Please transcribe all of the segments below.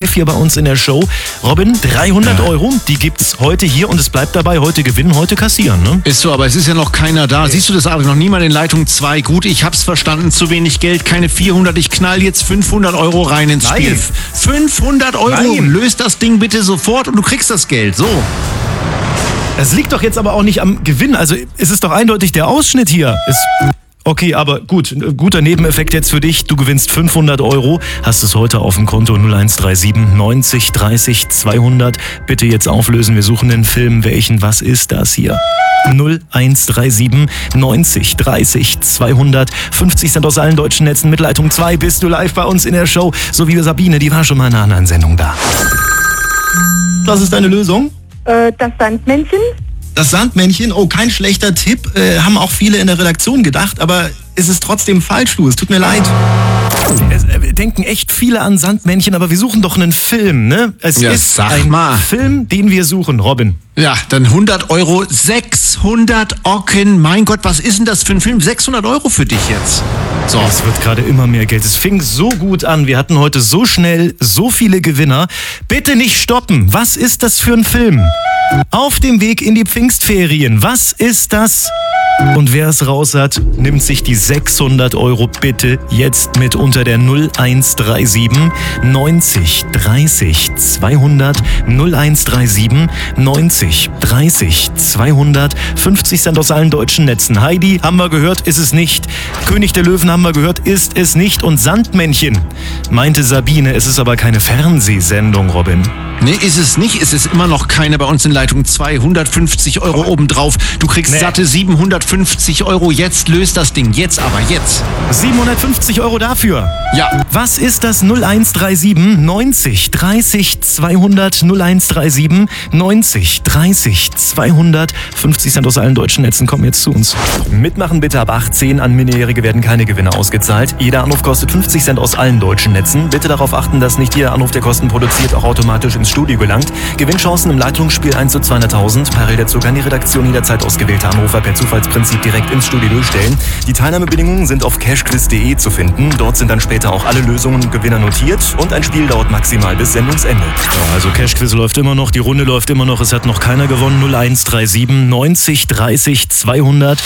live hier bei uns in der Show. Robin, 300 Euro, die gibt's heute hier und es bleibt dabei, heute gewinnen, heute kassieren, ne? Ist so, aber es ist ja noch keiner da. Siehst du das, Adrian? Noch niemand in Leitung 2. Gut, ich hab's verstanden, zu wenig Geld, keine 400. Ich knall jetzt 500 Euro rein ins Spiel. 500 Euro, löst das Ding bitte sofort und du kriegst das Geld. So. Das liegt doch jetzt aber auch nicht am Gewinn. Also es ist doch eindeutig der Ausschnitt hier. Okay, aber gut, guter Nebeneffekt jetzt für dich. Du gewinnst 500 Euro, hast es heute auf dem Konto 0137 90 30 200. Bitte jetzt auflösen, wir suchen den Film. Welchen, was ist das hier? 0137 90 30 200. 50 Cent aus allen deutschen Netzen mit Leitung 2. Bist du live bei uns in der Show? So wie Sabine, die war schon mal in einer anderen Sendung da. Was ist deine Lösung? Das Sandmännchen. Das Sandmännchen, oh, kein schlechter Tipp, haben auch viele in der Redaktion gedacht, aber es ist trotzdem falsch, du, es tut mir leid. Es denken echt viele an Sandmännchen, aber wir suchen doch einen Film, ne? Es ist ein Film, den wir suchen, Robin. Ja, dann 100 Euro, 600 Ocken. Mein Gott, was ist denn das für ein Film? 600 Euro für dich jetzt. So. Es wird gerade immer mehr Geld. Es fing so gut an. Wir hatten heute so schnell so viele Gewinner. Bitte nicht stoppen. Was ist das für ein Film? Auf dem Weg in die Pfingstferien. Was ist das? Und wer es raus hat, nimmt sich die 600 Euro bitte jetzt mit unter der 0137 90 30 200 0137 90 30 200. 50 Cent aus allen deutschen Netzen. Heidi haben wir gehört, ist es nicht. König der Löwen haben wir gehört, ist es nicht. Und Sandmännchen, meinte Sabine, es ist aber keine Fernsehsendung, Robin. Nee, ist es nicht. Es ist immer noch keine bei uns in Leitung 2. 150 Euro obendrauf. Du kriegst satte 750 Euro. Jetzt löst das Ding. Jetzt aber, jetzt. 750 Euro dafür. Ja. Was ist das? 0137 90 30 200 0137 90 30 200. 50 Cent aus allen deutschen Netzen kommen jetzt zu uns. Mitmachen bitte ab 18. An Minderjährige werden keine Gewinne ausgezahlt. Jeder Anruf kostet 50 Cent aus allen deutschen Netzen. Bitte darauf achten, dass nicht jeder Anruf, der Kosten produziert, auch automatisch ins Studio gelangt. Gewinnchancen im Leitungsspiel 1 zu 200.000. Parallel dazu kann die Redaktion jederzeit ausgewählte Anrufer per Zufallsprinzip direkt ins Studio durchstellen. Die Teilnahmebedingungen sind auf cashquiz.de zu finden. Dort sind dann später auch alle Lösungen und Gewinner notiert und ein Spiel dauert maximal bis Sendungsende. Ja, also Cashquiz läuft immer noch, die Runde läuft immer noch, es hat noch keiner gewonnen. 0137 90 30 200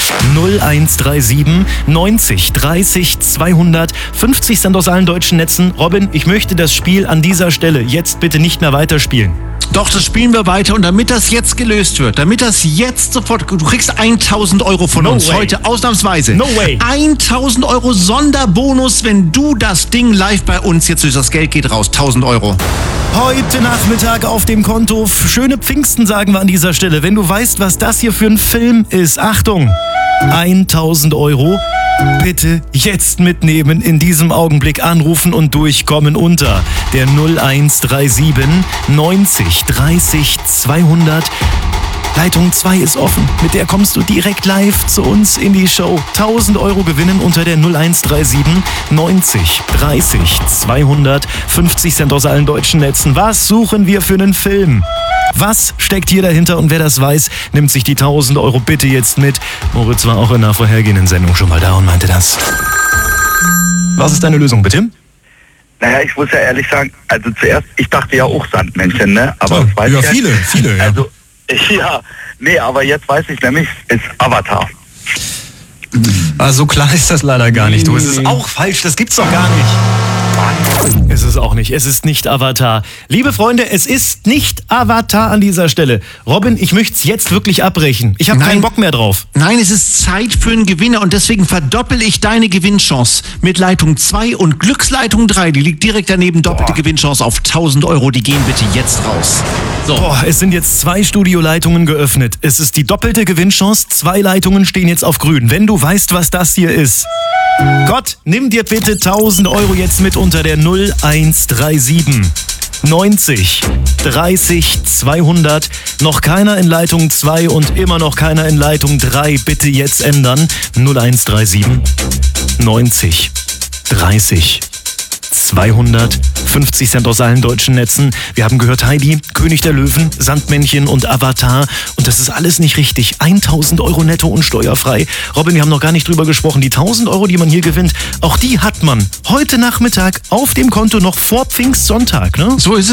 0137 90 30 200. 50 Cent aus allen deutschen Netzen. Robin, ich möchte das Spiel an dieser Stelle jetzt bitte nicht mehr weiterspielen. Doch, das spielen wir weiter und damit das jetzt gelöst wird, damit das jetzt sofort, du kriegst 1000 Euro von uns heute ausnahmsweise. No way. 1000 Euro Sonderbonus, wenn du das Ding live bei uns jetzt durch das Geld geht raus. 1000 Euro. Heute Nachmittag auf dem Konto. Schöne Pfingsten sagen wir an dieser Stelle. Wenn du weißt, was das hier für ein Film ist, Achtung, 1000 Euro. Bitte jetzt mitnehmen, in diesem Augenblick anrufen und durchkommen unter der 0137 90 30 200. Leitung 2 ist offen, mit der kommst du direkt live zu uns in die Show. 1000 Euro gewinnen unter der 0137 90 30 200. 50 Cent aus allen deutschen Netzen. Was suchen wir für einen Film? Was steckt hier dahinter und wer das weiß, nimmt sich die 1000 Euro bitte jetzt mit. Moritz war auch in einer vorhergehenden Sendung schon mal da und meinte das. Was ist deine Lösung, bitte? Naja, ich muss ja ehrlich sagen, also zuerst, ich dachte ja auch Sandmännchen, ne? Aber das weiß ich viele, ja. Also, ja, nee, aber jetzt weiß ich nämlich, es ist Avatar. Also klar ist das leider gar nicht. Du, es ist auch falsch, das gibt's doch gar nicht. Es ist auch nicht, es ist nicht Avatar. Liebe Freunde, es ist nicht Avatar an dieser Stelle. Robin, ich möchte es jetzt wirklich abbrechen. Ich habe keinen Bock mehr drauf. Nein, es ist Zeit für einen Gewinner und deswegen verdoppel ich deine Gewinnchance mit Leitung 2 und Glücksleitung 3. Die liegt direkt daneben, doppelte Gewinnchance auf 1000 Euro. Die gehen bitte jetzt raus. So. Es sind jetzt 2 Studioleitungen geöffnet. Es ist die doppelte Gewinnchance. 2 Leitungen stehen jetzt auf grün. Wenn du weißt, was das hier ist. Gott, nimm dir bitte 1000 Euro jetzt mit unter der 0137 90 30 200. Noch keiner in Leitung 2 und immer noch keiner in Leitung 3. Bitte jetzt ändern. 0137 90 30 200. 50 Cent aus allen deutschen Netzen. Wir haben gehört Heidi, König der Löwen, Sandmännchen und Avatar. Und das ist alles nicht richtig. 1000 Euro netto und steuerfrei. Robin, wir haben noch gar nicht drüber gesprochen. Die 1000 Euro, die man hier gewinnt, auch die hat man heute Nachmittag auf dem Konto noch vor Pfingstsonntag, ne? So ist es.